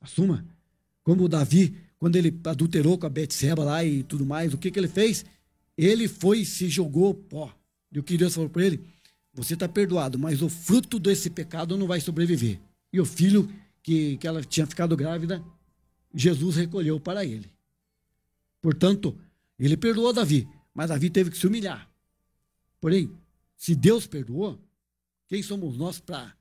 Assuma. Como o Davi, quando ele adulterou com a Betseba lá e tudo mais, o que ele fez? Ele foi e se jogou, pó. E o que Deus falou para ele? Você está perdoado, mas o fruto desse pecado não vai sobreviver. E o filho que ela tinha ficado grávida, Jesus recolheu para ele. Portanto, ele perdoou Davi, mas Davi teve que se humilhar. Porém, se Deus perdoou, quem somos nós para